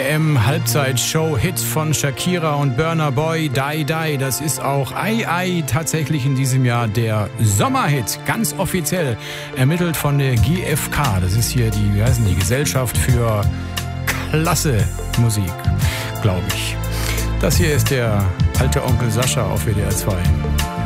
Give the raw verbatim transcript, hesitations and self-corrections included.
Im Halbzeitshow-Hit von Shakira und Burna Boy, Die Die. Das ist auch Ei Ei tatsächlich in diesem Jahr der Sommerhit, ganz offiziell ermittelt von der G F K. Das ist hier die, wie heißen die, Gesellschaft für klasse Musik, glaube ich. Das hier ist der alte Onkel Sascha auf W D R zwei.